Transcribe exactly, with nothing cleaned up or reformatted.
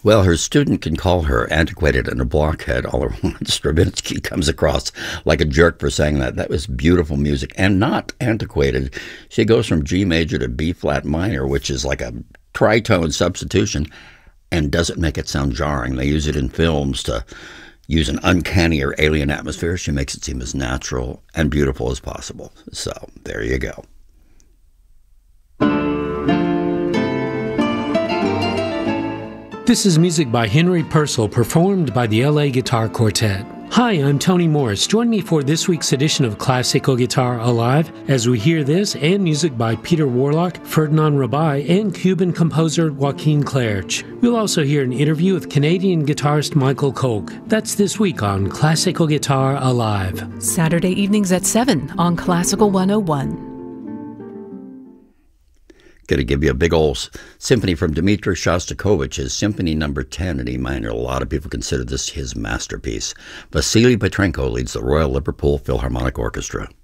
Well, her student can call her antiquated and a blockhead all at once. Stravinsky comes across like a jerk for saying that. That was beautiful music and not antiquated. She goes from G major to B flat minor, which is like a tritone substitution, and doesn't make it sound jarring. They use it in films to use an uncanny or alien atmosphere. She makes it seem as natural and beautiful as possible. So there you go. This is music by Henry Purcell, performed by the L A Guitar Quartet. Hi, I'm Tony Morris. Join me for this week's edition of Classical Guitar Alive as we hear this and music by Peter Warlock, Ferdinand Rabai, and Cuban composer Joaquin Clerch. We'll also hear an interview with Canadian guitarist Michael Koch. That's this week on Classical Guitar Alive. Saturday evenings at seven on Classical one oh one. Going to give you a big old symphony from Dmitri Shostakovich, his Symphony Number ten in E minor. A lot of people consider this his masterpiece. Vasily Petrenko leads the Royal Liverpool Philharmonic Orchestra.